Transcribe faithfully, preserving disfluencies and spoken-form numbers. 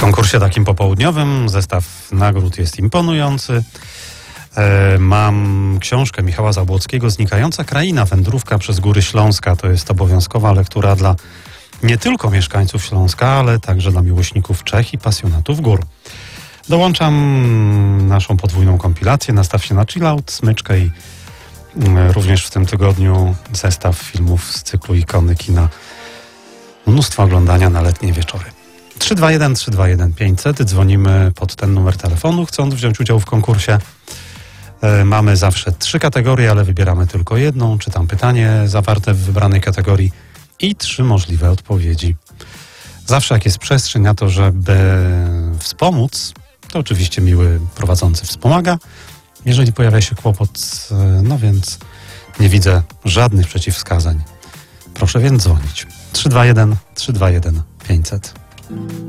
konkursie takim popołudniowym zestaw nagród jest imponujący. E, mam książkę Michała Zabłockiego Znikająca kraina, wędrówka przez góry Śląska. To jest obowiązkowa lektura dla nie tylko mieszkańców Śląska, ale także dla miłośników Czech i pasjonatów gór. Dołączam naszą podwójną kompilację Nastaw się na chillout, smyczkę i również w tym tygodniu zestaw filmów z cyklu Ikony kina. Mnóstwo oglądania na letnie wieczory. trzy dwa jeden trzy dwa jeden pięćset. Dzwonimy pod ten numer telefonu, chcąc wziąć udział w konkursie. E, mamy zawsze trzy kategorie, ale wybieramy tylko jedną. Czytam pytanie zawarte w wybranej kategorii i trzy możliwe odpowiedzi. Zawsze jak jest przestrzeń na to, żeby wspomóc, to oczywiście miły prowadzący wspomaga. Jeżeli pojawia się kłopot, no więc nie widzę żadnych przeciwwskazań. Proszę więc dzwonić. trzy dwa jeden trzy dwa jeden pięćset.